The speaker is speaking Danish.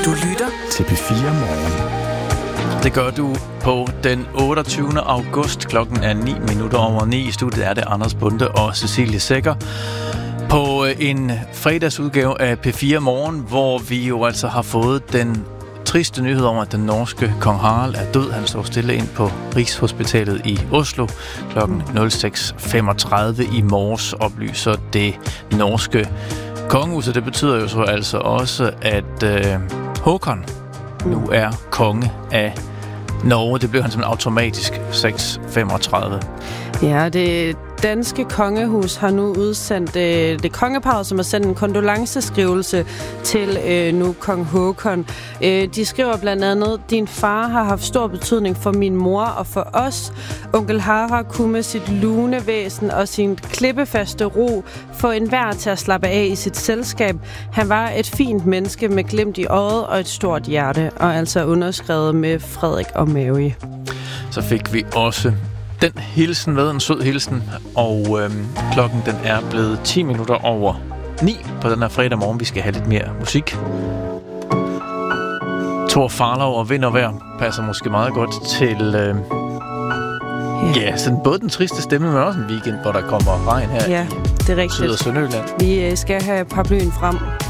Du lytter til P4 Morgen. Det gør du på den 28. august. Klokken er 9:09. I studiet er det Anders Bunde og Cecilie Sækker på en fredagsudgave af P4 Morgen, hvor vi jo altså har fået den triste nyhed om, at den norske kong Harald er død. Han står stille ind på Rigshospitalet i Oslo klokken 06:35 i morges, oplyser det norske kongehus. Det betyder jo så altså også, at Håkon nu er konge af Norge. Det blev han simpelthen automatisk 6:35. Ja, det danske kongehus har nu udsendt det kongeparret, som har sendt en kondolenceskrivelse til nu kong Håkon. De skriver blandt andet: din far har haft stor betydning for min mor og for os. Onkel Harald kunne med sit lune væsen og sin klippefaste ro få enhver til at slappe af i sit selskab. Han var et fint menneske med glimt i øjet og et stort hjerte, og altså underskrevet med Frederik og Mary. Så fik vi også den hilsen med, en sød hilsen, og klokken den er blevet 9:10 på den her fredag morgen. Vi skal have lidt mere musik. Thor Farlov og Vind og Vejr passer måske meget godt til sådan både den triste stemme, men også en weekend, hvor der kommer regn her ja, det er rigtigt. Syd- og Sønderjylland. Vi skal have paraplyen frem.